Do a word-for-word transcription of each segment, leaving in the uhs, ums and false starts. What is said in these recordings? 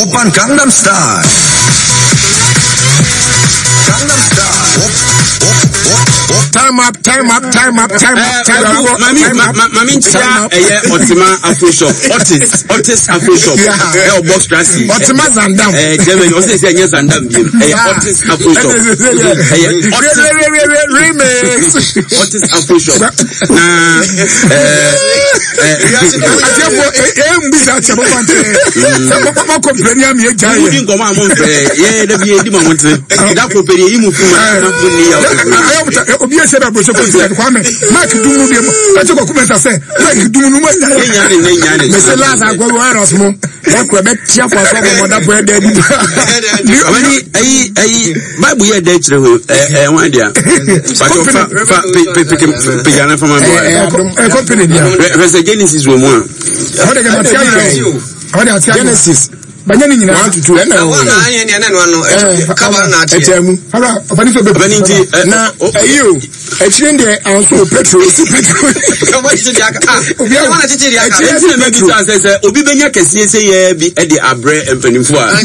Open Gangnam Style. Gangnam Style. Time up, time up, time up, time up, time up. Mami, mami, tia, eh, Otima Afro Shop, Otis, Otis Afro Shop, eh, Box Dressy, Otima Zandam, eh, German, also say yes Zandam, eh, Otis Afro Shop, eh, remix, Otis Afro Shop. Na, eh, eh, eh, mbisa chabo pante. Sabo mama kompleni ami eja. You didn't come out monfe, yeah, the be di mamonte. That company you move from na buni ya. Obi e se da bro se ko se kwa me. Mark dumu dem. Ba che ko kumenta se. Mark dumu nu mo sta. Nyane ne nyane. Me se laza go virus mo. Ya ko be tia for so mo da boy da di. Amani ayi ayi Bible ye da kire ho eh eh wan dia. Ba jo fa fa pe pe pe yana fa ma boy. Eh company dia. Verse Genesis wo mo. How they get material? How they Genesis. Banyani nyina one to two na no anya ne na no cover na ate etemu aba obani so be obani nti na ayo echire de anso petrol si petrol kama chi dia ka obi a wana chichi dia ka echire me bi sa se obi benya kese se ye bi e de abre empanimfo a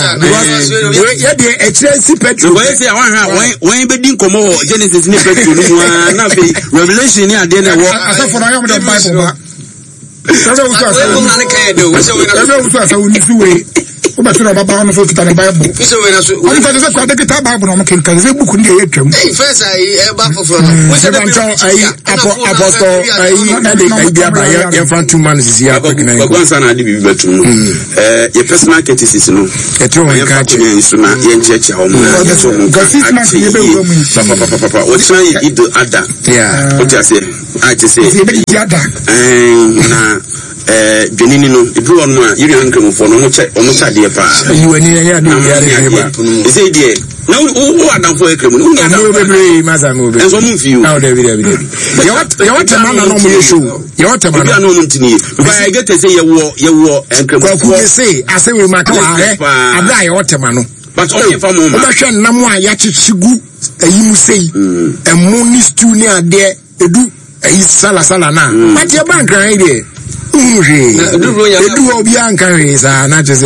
ye de echire si petrol we say wan ha wan wan be din komo Genesis ni petrol no na be Revelation ni ade na wo asafo na yom de Bible ba Ebe usu asa we na kan do we say we na ebe usu asa uni suwe o ba tira baba no so kita na Bible we say we na so o nta se kwa de kita Bible no makin kan se book ndi e twam eh first ai e ba foforo no we say ban chon ai apostle ai ade ai bia ba ye fan two man is here quick na ko gwansa na ade bibi betum no eh ye personal criticism no e tro wan ka chi so na ye ncheche ho mo ye so mo ka six months ye be wo mu papa papa papa o try ido ada yeah o just say I just say ye be ada eh na eh dwenini no ebi won no a yiri ankam fo no mo che o mo cha de pa yi wani ya de ya de ba e say de na o adam fo ekrem no ni adam bebre maza mo be enso mo fiu na o de bi de bi ye what ye what man na no mo ye show ye what man na no mo ntini ba I get to say ye wo ye wo ekrem ko ku say ase we ma ka wa he abra ye what man no but o ye fa mo ma o ba hwe nam a ya chichigu ayi mu sei emu ni stew ni ade edu ayi sala sala na ma tie bank ran ide Uri, edu obi anka reza na jese.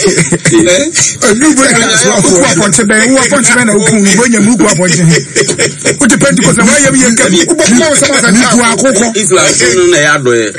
Edu bo na so kwa ponche be, wo ponche be na ukun bo nya mu kwa ponche. O te Pentecost na wa ye bi ye nka. Wo bo mo so ma sa ni ku akoko. Islam no na ya do e.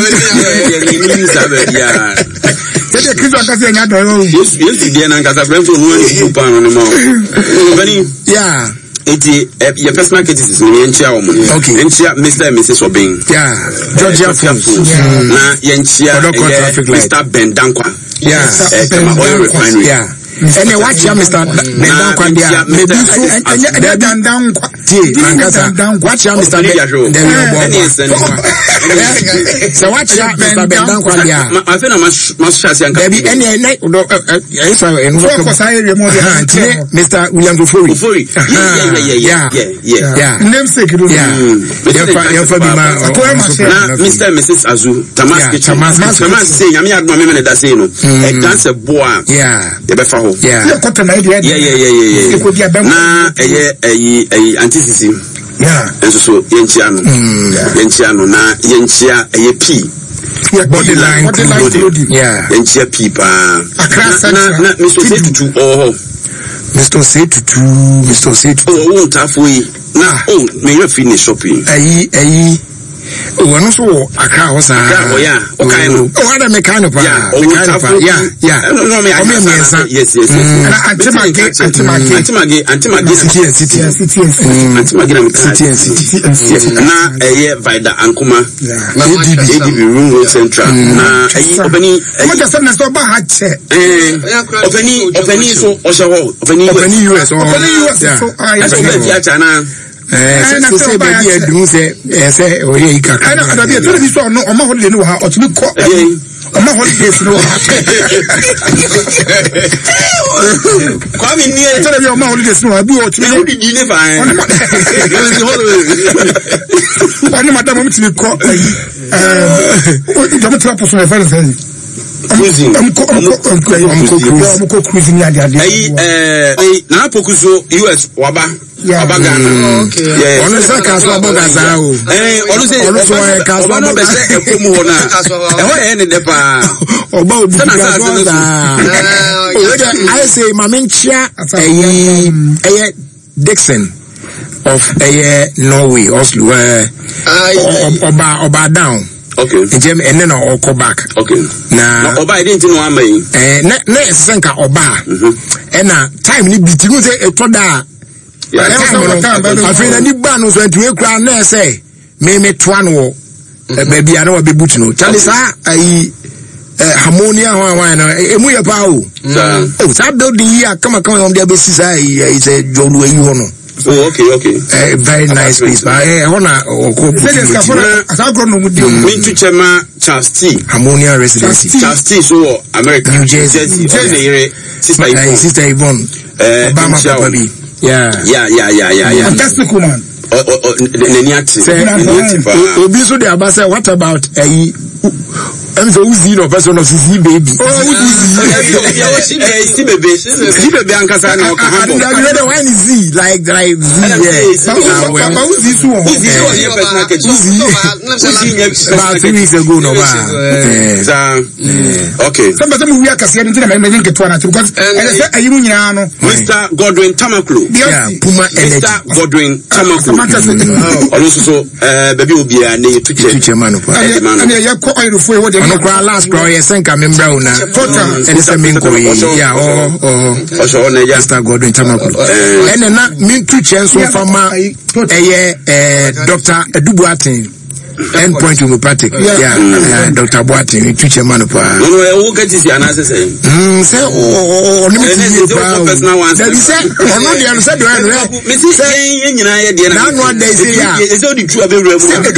Ye ni sabe ya. Tete Kristo akase nya do yo. Yes, yes dia na nkasa bremfo no ni ku pa no no ma. Bani. Yeah. Eti your personal criticism ni enchia wo mo. Enchia Mister and Missus Obeng. Yeah. Georgia Foods. Na yenchia Mister Ben Dankwa. Yeah. Kama oil refinery. Yeah. Ene watch ya Mister Ben Dankwa dia. Maybe so ene Ben Dankwa. Ti mankasa. Watch ya Mister Ben Dankwa. So watch ya Mister Ben Dankwa dia. Ma fe na mas chance yanka. Baby ene ene do eh so ene so ko sai re mo dia. Mister William Ofori. Ofori. Yeah, yeah, yeah, yeah, yeah. Namesake do. Yeah. Ya fa bi ma. Na Mister and Missus Azu, Tamaski, Tamaski, Tamaski say nyame aduma me me da say no. E dance boa. Yeah. E be fa ho. Yeah. Yeah, yeah, yeah, yeah, yeah. Na eye eye eye antisisi. Yeah. Enso so yenchia no. Yenchia no na yenchia eye P. Yeah, body line, body line. Yeah. Yenchia P pa. Na na Mister Say Tutu oh. Mister Say Tutu, Mister Say Tutu. Oh, won't have we. Na oh, me you finish shopping. Ayi ayi. Oh, I so Accra was a oh yeah. Okay, no. Oh, other mechanic. Yeah, yeah, yeah. No, no, me. Yes, yes, yes. Antimagi, antimagi, antimagi, antimagi. City and city and city and city. Antimagi and city and city and city. Na eye Vida Ankuma. Na A D B, A D B Room Road Central. Na eye openi. What just na so ba ha che. Eh, openi, openi so oshawo, openi openi U S, openi U S. So ah, yes. Ya chana. Eh, so say baby edun say eh say oye ikaka. Ana ada bi tell me so no o ma holiday no ha o timi ko. O ma holidays no ha. Kwa mi ni tell me o ma holidays no ha bi o timi o di di ne fa. Oni madam o timi ko. Eh, o jamo tra poso e fa say. Cruising. I'm cruising. I'm cruising. Ayi eh na pokuso U S waba Abagana. Okay. Yeah. Ono se ka so abogaza o. Eh, ono se ono so e ka so ono be se ekomu ho na. E ho e ne de pa. Oba obi ka so da. I say mamenchia eh eh Dixon of eh Norway Oslo eh oba oba down. Okay. Njem ene na okọ back. Okay. Na oba I didn't know am yi. Eh na na senka oba. Eh na time ni biti go say etoda. Yeah, I feel any ban was when to a crown there say, me me twan wo, baby, I know a baby no. Chalisa, I harmonia, and we are power. Oh, that building here, come and come on the basis. I said, John, where you honor. Oh, okay, okay. A very nice place, but I honor or co. Mintu Chema Charles T. Harmonia Residency. Charles T. So America, New Jersey. Sister Yvonne. Sister Yvonne. Obama Papabi. Yeah. Yeah, yeah, yeah, yeah, yeah. Fantastic woman. Oh, oh, oh, Neniati. Obi so de abasa, what about a I'm so easy no person of C baby. Oh, Uzi. Eh, C baby. C baby ankasa na okahambo. The one is Z, like like Z. Yeah. Papa Uzi so. Uzi so your personal case. Uzi. About three weeks ago no ba. Okay. Somebody we are kasi nti na me me nketo na because and say ayimu nyina no. Mister Godwin Tamaklo. Yeah, Puma Energy. Mister Godwin Tamaklo. Also so eh baby obi a na yetuche. Yetuche man ko. And ya ko oil fo we ono kwa last pro ye senka membra una total and say minko yeah oh oh also on ya Mister Godwin Tamaklo ene na mintu chenso fama eye eh Doctor Edubuatin end point homeopathic yeah uh, Doctor Boatin tu chairman pa no no e wo gati si anase say mm say o ni mi ti pa personal one say ono dey say do e me si yen nyina ye dey na no dey say ya e say di true abewura mu e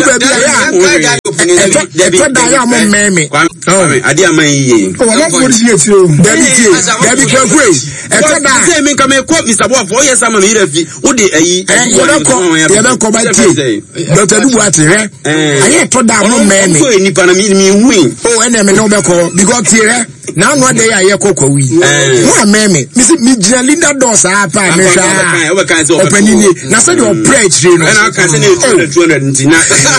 to da ya mo meme oh ade aman yiye o mo for di eti o dabi ti dabi kwakwe e to da say me come ko Mister Boa for yes am me refi wo de ayi e yo ko ye be ko ba ti Doctor Edubuatin re aye to da mo meme so enipa na mi mi win oh ene me no be ko because tire na no dey aye kokwa wi no meme mi si mi gina Linda Doss apa me sha opani ni na say your preach re no na kan say na two hundred ntina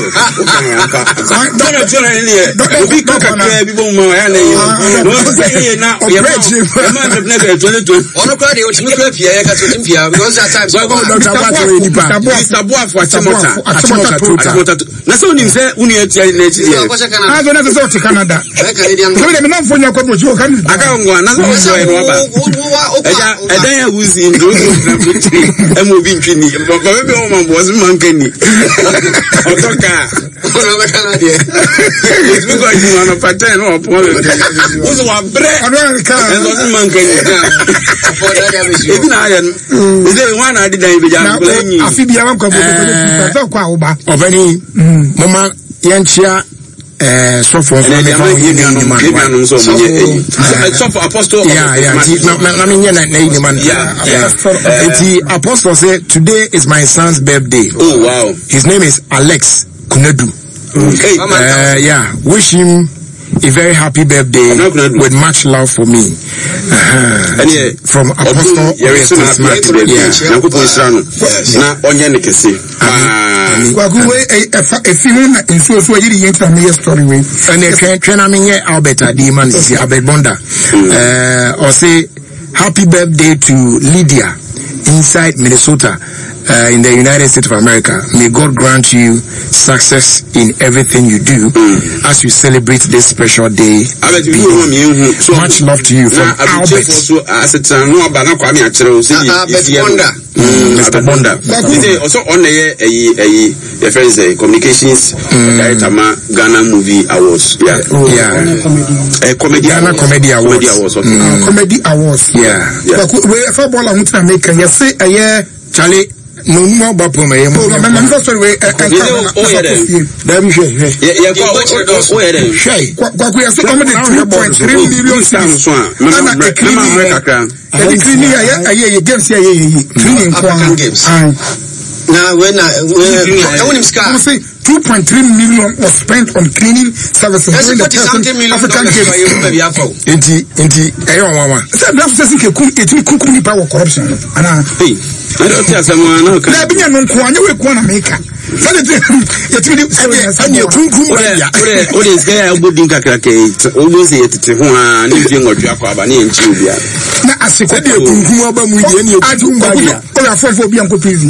don't two hundred ni obi ka ka bi bo mo ya na no say na o preach man na ka twenty twenty ono kwa dey o timi kwa pia ya ka so timpia because at times so Doctor Boatin ni pa Mister Boa for Achimota Achimota na so nim say uni etia na echi ya kwa Canada ah na so to Canada so dem na mfonya kwa bojo kan aka ngwa na so so e no ba eja edan ya wuzi ndo na buti em obi ntwini ba be o man boss man kani otoka ono ba Canada it's because you want to pattern no pole uzo wa bre ono ka enzo man kani for that damage e na ya is there one adi dan be ja blanyi afibia wa kwa bojo so kwa oba obani mama yanchia eh so for me for you ni man so so for apostle yeah yeah na me na na ni man yeah the apostle said today is my son's birthday. Oh wow. His name is Alex Kunedu. Okay. Uh, yeah, wish him a very happy birthday with much love for me. Uh-huh. And yeah, from Apostle Augustus Martin. Yeah. Nakupo Israno. Na onye ne kese. Wa ku we e fi hu na nso so yiri yen tra me story we. And e twen twen na me ye Albert Adiman si Albert Bonda. Uh, or say happy birthday to Lydia inside Minnesota. Uh, in the United States of America. May God grant you success in everything you do mm. as you celebrate this special day. So much love to you from Albert. Mister Bonda. Also on the friends communications director Ghana Movie Awards. Yeah. Yeah. Comedy Ghana Comedy Awards. Comedy Awards. Yeah. We for ball I want to make you say a year Charlie no more bapom e mo me me sorry we e kan oh yeah there be shey yeah oh yeah shey kwa kwa ya so come the two point three million sound so a me me kakra e clean ya ya ye games ya ye ye clean kwa games Now when I when him scar. two point three million was spent on cleaning services during the African Games. Inti, inti, ayo mama. Say black person ke kum etimi kukum ni power corruption. Ana. Hey, I don't tell someone no. Na binya no ko anya we ko na America. Say the etimi ani kunkum ya. Ore ore say obodin kakra ke. Obo say etete ho a ni bi ngodua kwa ba ni enchi obia. Na asiko de kunkum aba mu ye ni kunkum ba ya. Ko ya fofo obi anko prison.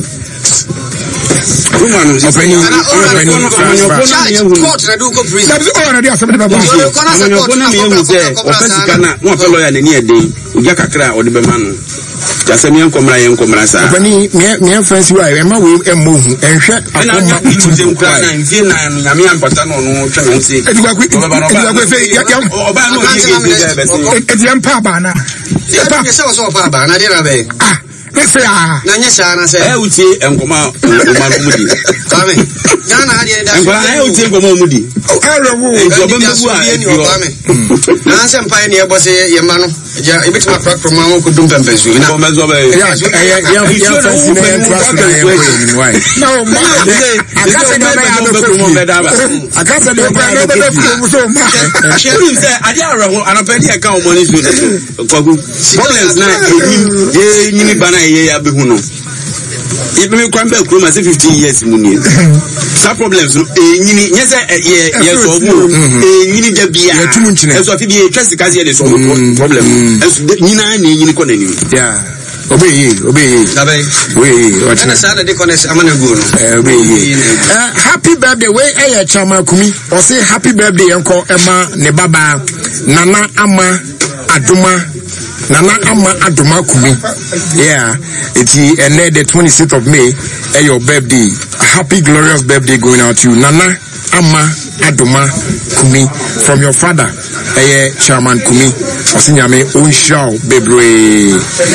Woman, open you, open you, court na do go prison. That is already a separate baba. You gonna me who say, offense kana, one fellow ya ni ede, uja kakra odi be manu. Just me enkomra ye enkomra sa. Open you, me me offense wa, e ma we emo hu, enhwe akoma itu dem kwa na nzie na nyame ampata no no twa no nsi. Edugwa kwi, edugwa kwi fe ya oba no ye ye be se. Ediam pa ba na. Ya pa se so pa ba na de na be. Ah. Nefe ah. Na nya sha na se. Eh uti enkoma oma no mudi. Kame. Gana hadi da. Enkoma eh uti enkoma mudi. Erewo. Enkoma mbu a ni o kame. Na se mpa ni e bo se ye ma no. Ja ebiti ma crack from ma ko dum pempe su. Na. Ko mezo be. Ya ya ya ya fancy na trust na ye ni why. No ma. Akase da ba ya be ko be da ba. Akase da ba ya be ko so ma. Shehu say ade araho anapedi e ka o money su. Kwagu. Problems na ye nyini bana ye ya be hu no. If me kwamba kuruma say fifteen years mu ni. Sa problems no e nyini nyese ye ye so mu e nyini da bia. E so fi bi twese kaze ye so problem. E so nyina na nyini ko na ni. Yeah. Obey, obey. Nabe. We, what na sa na de connect amana go no. Eh, obey. Uh, happy birthday we eh chama kumi. O say happy birthday enko ema ne baba Nana Ama Aduma Nana Ama Aduma Kumi. Yeah, it's uh, the twenty-sixth of May, uh, your birthday. Happy, glorious birthday going out to you. Nana Ama Aduma Kumi from your father, uh, Chairman Kumi. Osinyame Unshaw Bebre.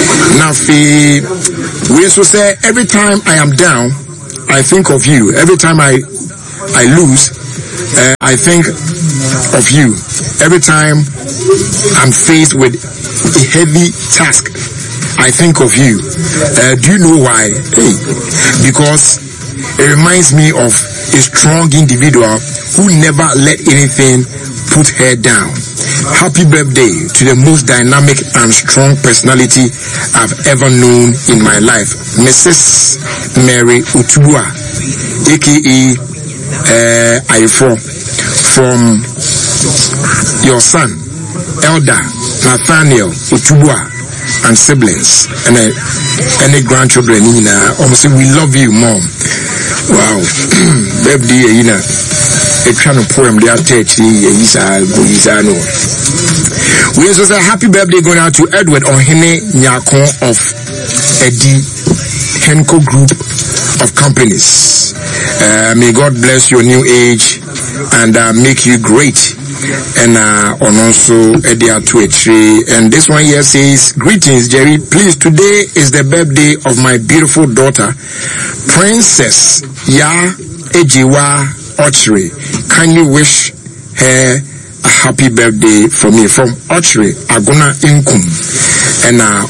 Nafi. We also say every time I am down, I think of you. Every time I I lose, uh, I think of you. Every time I'm faced with a heavy task, I think of you. Uh, do you know why? Hey, because it reminds me of a strong individual who never let anything put her down. Happy birthday to the most dynamic and strong personality I've ever known in my life, Missus Mary Utubua, aka uh, Aifo, from your son, Elder Nathaniel Utubua, and siblings, and uh, any grandchildren. You know, almost we love you, Mom. Wow, birthday, you know. A kind of poem they are teaching. Is a go is a no. We also say happy birthday going out to Edward Ohene Nyako of Eddie Henko Group of Companies. Uh, may God bless your new age and uh, make you great. And uh, on also Eddie Atuetri. And this one here says, greetings, Jerry. Please, today is the birthday of my beautiful daughter, Princess Ya Ejiwa Ochre. Can you wish her a happy birthday for me from Ochre, Aguna Inkum? And uh,